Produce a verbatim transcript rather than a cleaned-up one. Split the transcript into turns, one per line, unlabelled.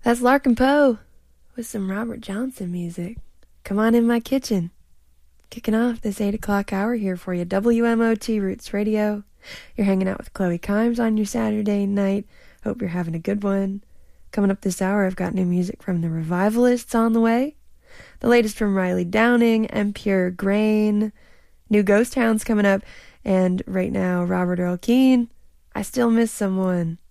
That's Larkin Poe with some Robert Johnson music. Come on in my kitchen. Kicking off this eight o'clock hour here for you. W M O T Roots Radio. You're hanging out with Chloe Kimes on your Saturday night. Hope you're having a good one. Coming up this hour, I've got new music from the Revivalists on the way. The latest from Riley Downing and Pure Grain. New Ghost Hounds coming up. And right now, Robert Earl Keen, I Still Miss Someone.